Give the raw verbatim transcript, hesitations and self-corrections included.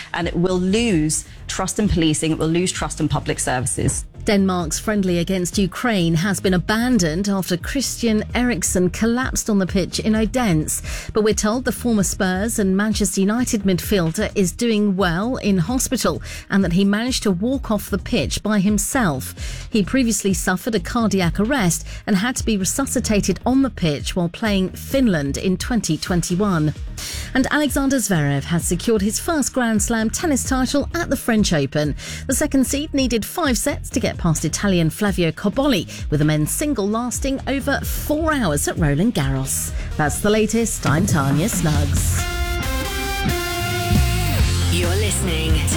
and it will lose trust in policing, it will lose trust in public services. Denmark's friendly against Ukraine has been abandoned after Christian Eriksen collapsed on the pitch in Odense. But we're told the former Spurs and Manchester United midfielder is doing well in hospital and that he managed to walk off the pitch by himself. He previously suffered a cardiac arrest and had to be resuscitated on the pitch while playing Finland in twenty twenty-one. And Alexander Zverev has secured his first Grand Slam tennis title at the French Open. The second seed needed five sets to get past Italian Flavio Cobolli, with the men's single lasting over four hours at Roland Garros. That's the latest. I'm Tanya Snuggs. You're listening to